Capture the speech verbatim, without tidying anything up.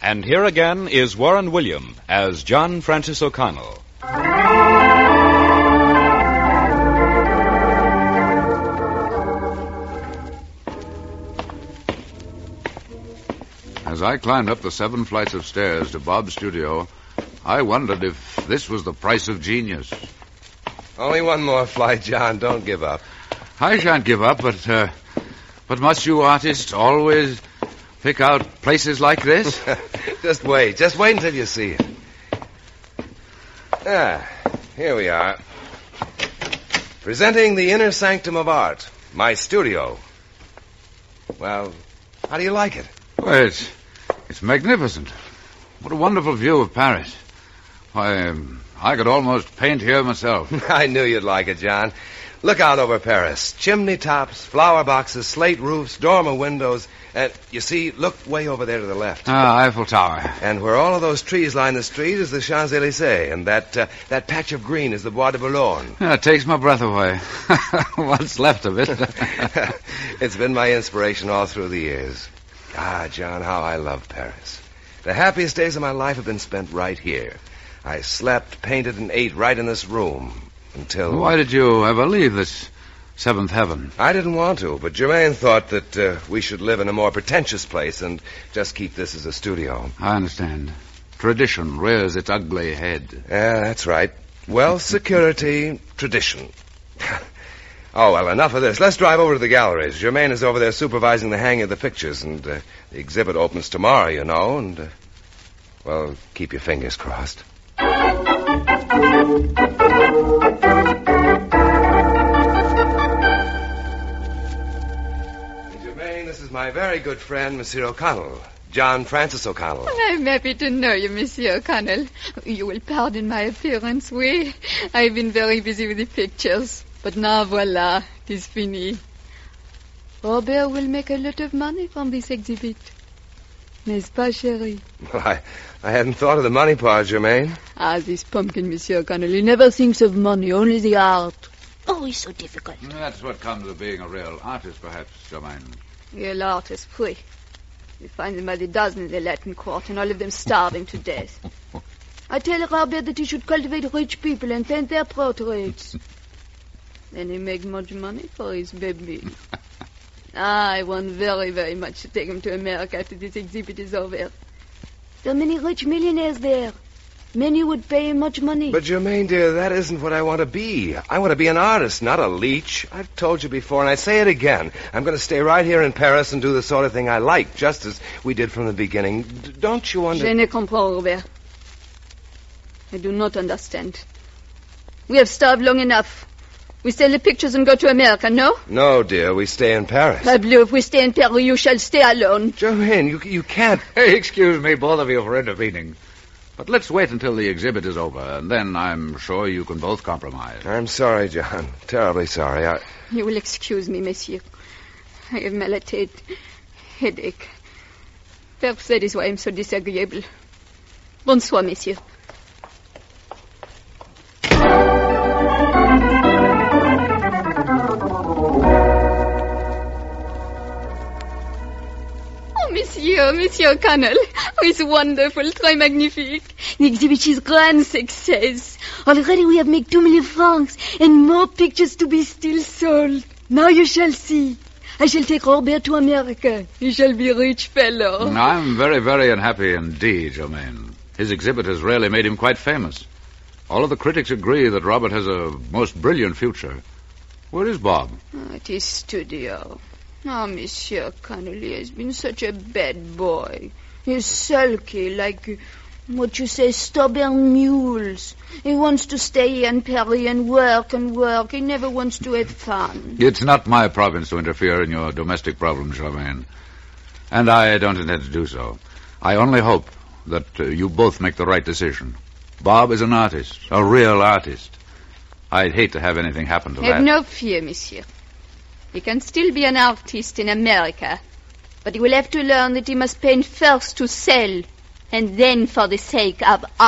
And here again is Warren William as John Francis O'Connell. As I climbed up the seven flights of stairs to Bob's studio, I wondered if this was the price of genius. Only one more flight, John. Don't give up. I shan't give up, but, uh, but must you artists always pick out places like this? Just wait. Just wait until you see it. Ah, here we are. Presenting the inner sanctum of art, my studio. Well, how do you like it? Well, it's, it's magnificent. What a wonderful view of Paris. Why, um, I could almost paint here myself. I knew you'd like it, John. Look out over Paris. Chimney tops, flower boxes, slate roofs, dormer windows. And, you see, look way over there to the left. Ah, Eiffel Tower. And where all of those trees line the street is the Champs-Élysées. And that uh, that patch of green is the Bois de Boulogne. Yeah, it takes my breath away. What's left of it. It's been my inspiration all through the years. Ah, John, how I love Paris. The happiest days of my life have been spent right here. I slept, painted, and ate right in this room. Until... Why did you ever leave this seventh heaven? I didn't want to, but Germaine thought that uh, we should live in a more pretentious place and just keep this as a studio. I understand. Tradition rears its ugly head. Yeah, that's right. Wealth, security, tradition. Oh, well, enough of this. Let's drive over to the galleries. Germaine is over there supervising the hanging of the pictures, and uh, the exhibit opens tomorrow, you know, and, uh, well, keep your fingers crossed. Germaine, this is my very good friend, Monsieur O'Connell. John Francis O'Connell. I'm happy to know you, Monsieur O'Connell. You will pardon my appearance, oui? I've been very busy with the pictures. But now, voila, it is fini. Robert will make a lot of money from this exhibit. N'est-ce pas, chérie? Well, I, I hadn't thought of the money part, Germaine. Ah, this pumpkin, Monsieur O'Connell. He never thinks of money, only the art. Oh, he's so difficult. That's what comes of being a real artist, perhaps, Germaine. Real artists, oui. You find them by the dozen in the Latin Quarter, and all of them starving to death. I tell Robert that he should cultivate rich people and paint their portraits. Then he make much money for his baby. ah, I want very, very much to take him to America after this exhibit is over. There are many rich millionaires there. Many would pay him much money. But, Germaine, dear, that isn't what I want to be. I want to be an artist, not a leech. I've told you before, and I say it again. I'm going to stay right here in Paris and do the sort of thing I like, just as we did from the beginning. D- don't you understand? Je ne comprends, Robert. I do not understand. We have starved long enough. We sell the pictures and go to America, no? No, dear, we stay in Paris. Pablo, if we stay in Paris, you shall stay alone. Germaine, you, you can't... Hey, excuse me, both of you, for intervening. But let's wait until the exhibit is over, and then I'm sure you can both compromise. I'm sorry, John. Terribly sorry. I... You will excuse me, monsieur. I have malade, headache. Perhaps that is why I'm so disagreeable. Bonsoir, monsieur. Monsieur, Monsieur O'Connell. Oh, it's wonderful, très magnifique. The exhibit is grand success. Already we have made two million francs and more pictures to be still sold. Now you shall see. I shall take Robert to America. He shall be a rich fellow. I'm very, very unhappy indeed, Germaine. His exhibit has really made him quite famous. All of the critics agree that Robert has a most brilliant future. Where is Bob? Oh, at his studio. Oh, Monsieur O'Connell, he has been such a bad boy. He's sulky, like, uh, what you say, stubborn mules. He wants to stay here in Paris and work and work. He never wants to have fun. It's not my province to interfere in your domestic problems, Germaine. And I don't intend to do so. I only hope that uh, you both make the right decision. Bob is an artist, a real artist. I'd hate to have anything happen to Have that. no fear, monsieur. He can still be an artist in America, but he will have to learn that he must paint first to sell, and then for the sake of art.